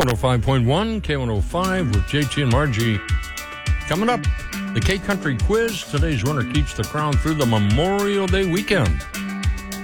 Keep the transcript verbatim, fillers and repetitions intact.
one oh five point one, K one oh five with J T and Margie. Coming up, the K Country Quiz. Today's winner keeps the crown through the Memorial Day weekend.